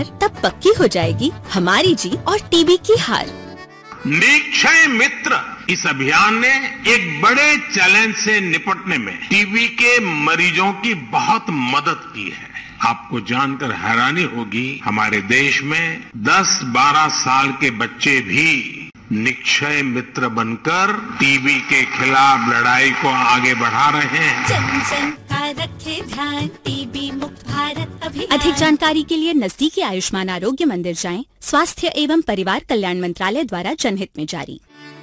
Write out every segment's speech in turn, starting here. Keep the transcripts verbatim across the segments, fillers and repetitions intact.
बार तब पक्की हो जाएगी हमारी जीत और टीबी की हार। निक्षय मित्र इस अभियान ने एक बड़े चैलेंज से निपटने में टीबी के मरीजों की बहुत मदद की है। आपको जानकर हैरानी होगी, हमारे देश में दस बारह साल के बच्चे भी निक्षय मित्र बनकर टीबी के खिलाफ लड़ाई को आगे बढ़ा रहे हैं। जन जन का रखे ध्यान, टीबी मुक्त भारत अभियान। अधिक जानकारी के लिए नजदीकी आयुष्मान आरोग्य मंदिर जाएं। स्वास्थ्य एवं परिवार कल्याण मंत्रालय द्वारा जनहित में जारी।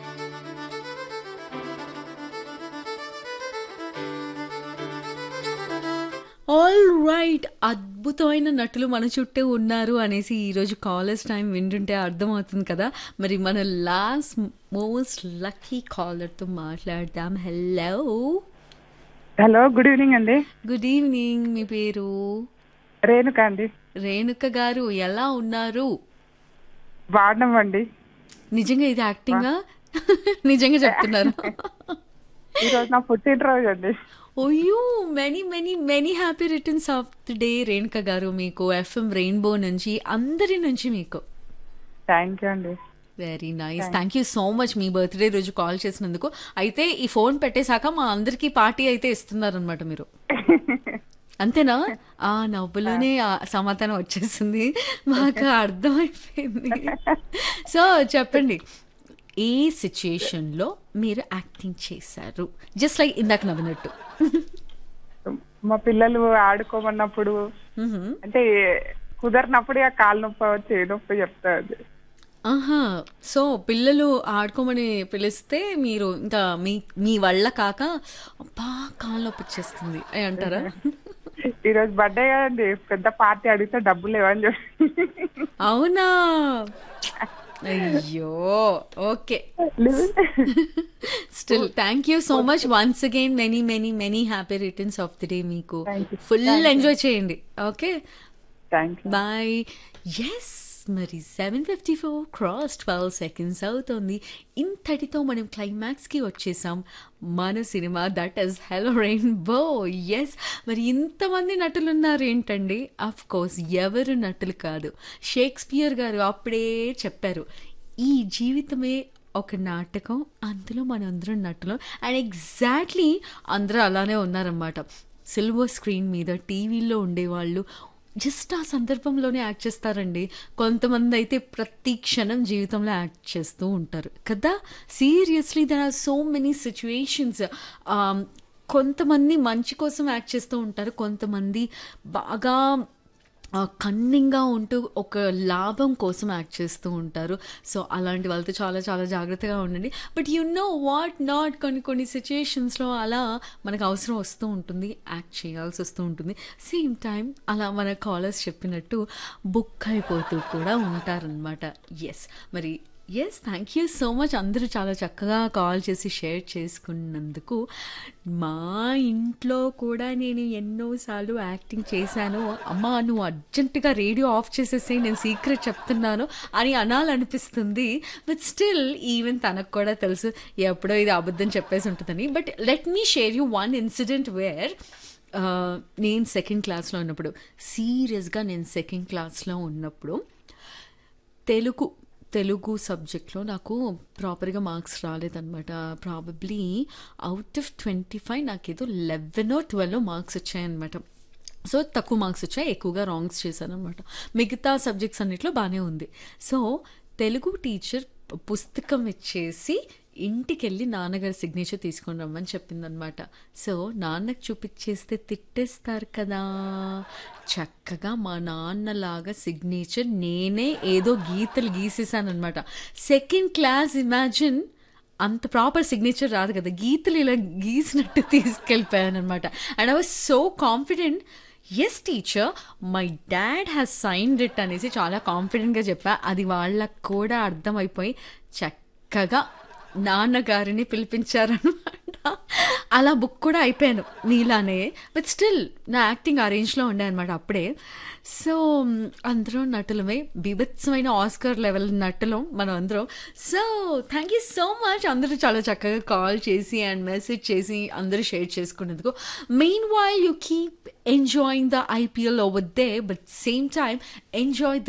ఆల్ రైట్, అద్భుతమైన నటులు మన చుట్టూ ఉన్నారు అనేసి ఈరోజు కాలర్స్ టైం వింటుంటే అర్థమవుతుంది కదా. మరి మన లాస్ట్ మోస్ట్ లక్కీ కాలర్తో మాట్లాడదాం. హలో హలో, గుడ్ ఈవినింగ్ అండి. Good evening. మీ పేరు? రేణుక అండి. రేణుక గారు ఎలా ఉన్నారు? బాగున్నాం అండి. నిజంగా ఇది యాక్టింగా? నిజంగా చెప్తున్నారు? ఈరోజు నా పుట్టినరోజు అండి. OU, many many many happy returns of the day Renuka గారు. మీకు ఎఫ్ఎం రెయిన్బో నుంచి, అందరి నుంచి మీకు థ్యాంక్ యూ అండి. Very nice. Thank you so much me birthday రోజు కాల్ చేసినందుకు. అయితే ఈ ఫోన్ పెట్టేశాక మా అందరికి పార్టీ అయితే ఇస్తున్నారనమాట మీరు, అంతేనా? ఆ నవ్వులోనే సమాధానం వచ్చేసింది, మాకు అర్థమైపోయింది. సో చెప్పండి, ఏ సిచ్యుయేషన్ లో మీరు యాక్టింగ్ చేశారు? జస్ట్ లైక్ ఇందాక నవ్వినట్టు. మా పిల్లలు ఆడుకోమన్నప్పుడు, అంటే కుదరినప్పుడు ఆ కాలు నొప్పి చేయి నొప్పి చెప్తాది. ఆహా, సో పిల్లలు ఆడుకోమని పిలిస్తే మీరు ఇంకా మీ మీ వల్ల కాక అబ్బా కాలు నొప్పి వచ్చేస్తుంది అని అంటారా? ఈరోజు బర్త్డే కదండి, పెద్ద పార్టీ అడిగితే డబ్బులు లేవని చెప్పి. అవునా? అయ్యో, okay. Still thank you so much once again. Many many many happy returns of the day మీకు. ఫుల్ ఎంజాయ్ చేయండి. Okay, bye. ఎస్, మరి seven fifty four cross twelve seconds అవుతుంది. ఇంతటితో మనం క్లైమాక్స్కి వచ్చేసాం మన cinema, that is hello rainbow. Yes, మరి ఇంతమంది నటులు ఉన్నారు ఏంటండి? అఫ్ కోర్స్ ఎవరు నటులు కాదు, షేక్స్పియర్ గారు అప్పుడే చెప్పారు, ఈ జీవితమే ఒక నాటకం, అందులో మనందరం నటులు. అండ్ ఎగ్జాక్ట్లీ అందరూ అలానే ఉన్నారన్నమాట. సిల్వర్ స్క్రీన్ మీద టీవీలో ఉండేవాళ్ళు జస్ట్ ఆ సందర్భంలోనే యాక్ట్ చేస్తారండి. కొంతమంది అయితే ప్రతి క్షణం జీవితంలో యాక్ట్ చేస్తూ ఉంటారు కదా. Seriously there are so many situations. కొంతమంది మంచి కోసం యాక్ట్ చేస్తూ ఉంటారు, కొంతమంది బాగా కన్నింగ్గా ఉంటూ ఒక లాభం కోసం యాక్ట్ చేస్తూ ఉంటారు. సో అలాంటి వాళ్ళతో చాలా చాలా జాగ్రత్తగా ఉండండి. But you know what not, కొన్ని కొన్ని సిచ్యుయేషన్స్లో అలా మనకు అవసరం వస్తూ ఉంటుంది, యాక్ట్ చేయాల్సి వస్తూ ఉంటుంది. సేమ్ టైం అలా మన కాలర్స్ చెప్పినట్టు బుక్ అయిపోతూ కూడా ఉంటారనమాట. ఎస్, మరి yes, thank you so much. అందరూ చాలా చక్కగా కాల్ చేసి షేర్ చేసుకున్నందుకు. మా ఇంట్లో కూడా నేను ఎన్నోసార్లు యాక్టింగ్ చేశాను. అమ్మ నువ్వు అర్జెంటుగా రేడియో ఆఫ్ చేసేసి నేను సీక్రెట్ చెప్తున్నాను అని అనాలనిపిస్తుంది. బట్ స్టిల్ ఈవెన్ తనకు కూడా తెలుసు ఎప్పుడో ఇది అబద్ధం చెప్పేసి ఉంటుందని. But let me share you one incident wear నేను సెకండ్ క్లాస్లో ఉన్నప్పుడు, సీరియస్గా నేను సెకండ్ క్లాస్లో ఉన్నప్పుడు తెలుగు తెలుగు సబ్జెక్ట్లో నాకు ప్రాపర్గా marks రాలేదన్నమాట. Probably out of twenty five నాకేదో లెవెన్ ట్వెల్వ్ మార్క్స్ వచ్చాయన్నమాట. సో తక్కువ మార్క్స్ వచ్చాయి, ఎక్కువగా రాంగ్స్ చేశాను అనమాట. మిగతా సబ్జెక్ట్స్ అన్నిట్లో బాగానే ఉంది. సో తెలుగు టీచర్ పుస్తకం ఇచ్చేసి ఇంటికి వెళ్ళి నాన్నగారి సిగ్నేచర్ తీసుకొని రమ్మని చెప్పిందనమాట. సో నాన్నకు చూపించేస్తే తిట్టేస్తారు కదా, చక్కగా మా నాన్నలాగా సిగ్నేచర్ నేనే ఏదో గీతలు గీసేసానమాట. సెకండ్ క్లాస్, ఇమాజిన్, అంత ప్రాపర్ సిగ్నేచర్ రాదు కదా, గీతలు ఇలా గీసినట్టు తీసుకెళ్ళిపోయాను అనమాట. And I was so confident, yes teacher my dad has signed it అనేసి చాలా కాన్ఫిడెంట్గా చెప్పా. అది వాళ్ళకు కూడా అర్థమైపోయి చక్కగా నాన్నగారిని పిలిపించారనమాట. అలా బుక్ కూడా అయిపోయాను నీలానే. బట్ స్టిల్ నా యాక్టింగ్ ఆ రేంజ్లో ఉండే అనమాట అప్పుడే. సో అందరం నటులమే, బీభత్సమైన ఆస్కర్ లెవెల్ నటులం మనం అందరం. So thank you so much. అందరూ చాలా చక్కగా కాల్ చేసి అండ్ మెసేజ్ చేసి అందరూ షేర్ చేసుకున్నందుకు. Main while you keep enjoying the I P L over there, but same time enjoy the